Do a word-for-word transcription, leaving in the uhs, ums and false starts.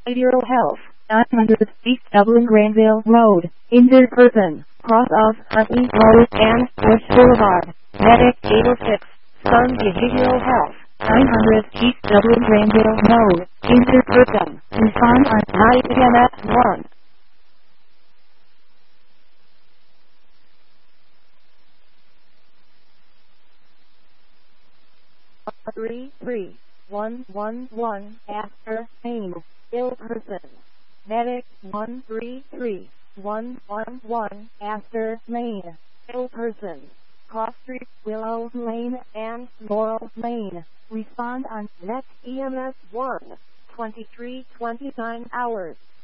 Behavioral Health, nine hundred East Dublin Granville Road, injured person, cross of Huntley Road and Bush Boulevard, medic eight oh six, Sun Behavioral Health, nine hundred East Dublin Granville Road, injured person, respond on nine A M at one. three three one one one after pain, ill person. Medic one three three one one one after Main, ill person. Cross Street, Willow Lane and Laurel Lane. Respond on next E M S one, twenty-three twenty-nine hours.